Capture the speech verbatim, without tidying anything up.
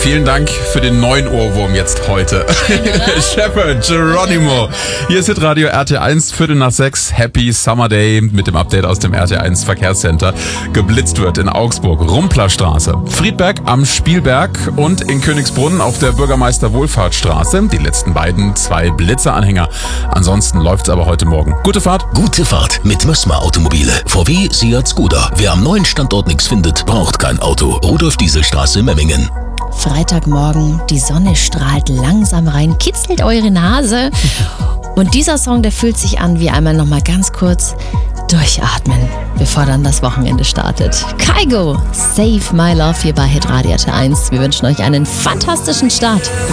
Vielen Dank für den neuen Ohrwurm jetzt heute. Shepherd, Geronimo. Hier ist Hitradio R T eins, Viertel nach sechs. Happy Summer Day mit dem Update aus dem R T eins Verkehrscenter. Geblitzt wird in Augsburg, Rumplerstraße, Friedberg am Spielberg und in Königsbrunn auf der Bürgermeister-Wohlfahrtsstraße. Die letzten beiden, zwei Blitzeranhänger. Ansonsten läuft's aber heute Morgen. Gute Fahrt. Gute Fahrt mit Mössmer Automobile. V W, Seat, Skoda. Wer am neuen Standort nichts findet, braucht kein Auto. Rudolf-Diesel-Straße, Memmingen. Freitagmorgen, die Sonne strahlt langsam rein, kitzelt eure Nase. Und dieser Song, der fühlt sich an wie einmal nochmal ganz kurz durchatmen, bevor dann das Wochenende startet. Kygo, Save My Love hier bei Hitradio R T eins. Wir wünschen euch einen fantastischen Start.